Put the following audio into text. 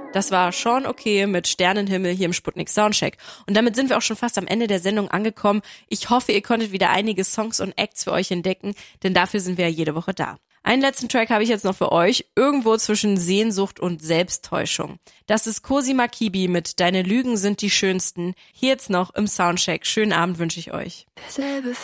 Das war Sean Okay mit Sternenhimmel hier im Sputnik Soundcheck. Und damit sind wir auch schon fast am Ende der Sendung angekommen. Ich hoffe, ihr konntet wieder einige Songs und Acts für euch entdecken, denn dafür sind wir ja jede Woche da. Einen letzten Track habe ich jetzt noch für euch, irgendwo zwischen Sehnsucht und Selbsttäuschung. Das ist Cosima Kibi mit Deine Lügen sind die schönsten. Hier jetzt noch im Soundcheck. Schönen Abend wünsche ich euch.